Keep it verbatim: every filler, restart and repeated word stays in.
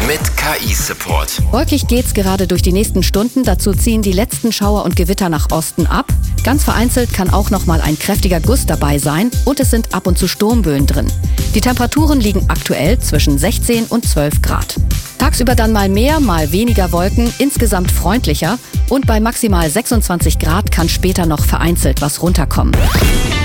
mit K I-Support. Wolkig geht's gerade durch die nächsten Stunden. Dazu ziehen die letzten Schauer und Gewitter nach Osten ab. Ganz vereinzelt kann auch noch mal ein kräftiger Guss dabei sein und es sind ab und zu Sturmböen drin. Die Temperaturen liegen aktuell zwischen sechzehn und zwölf Grad. Tagsüber dann mal mehr, mal weniger Wolken, insgesamt freundlicher und bei maximal sechsundzwanzig Grad kann später noch vereinzelt was runterkommen.